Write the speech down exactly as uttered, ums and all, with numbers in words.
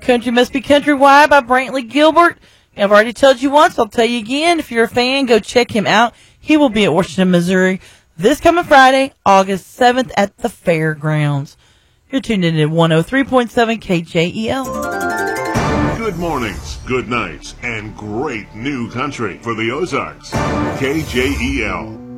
Country Must Be Countrywide by Brantley Gilbert. I've already told you once, I'll tell you again. If you're a fan, go check him out. He will be at Washington, Missouri this coming Friday, August seventh at the fairgrounds. You're tuned in to one oh three point seven K J E L. Good mornings, good nights, and great new country for the Ozarks. K J E L.